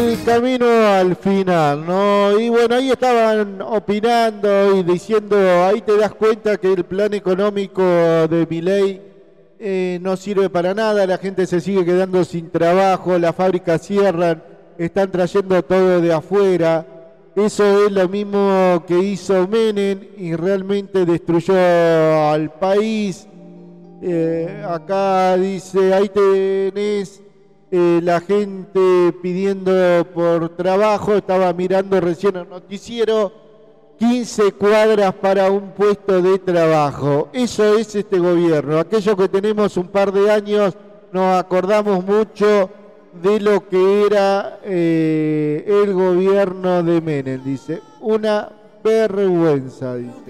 el camino al final, ¿no? Y bueno, ahí estaban opinando y diciendo, ahí te das cuenta que el plan económico de Milei no sirve para nada, la gente se sigue quedando sin trabajo, las fábricas cierran, están trayendo todo de afuera. Eso es lo mismo que hizo Menem y realmente destruyó al país. Acá dice, ahí tenés la gente pidiendo por trabajo, estaba mirando recién el noticiero, 15 cuadras para un puesto de trabajo. Eso es este gobierno. Aquellos que tenemos un par de años nos acordamos mucho de lo que era el gobierno de Menem, dice. Una vergüenza, dice.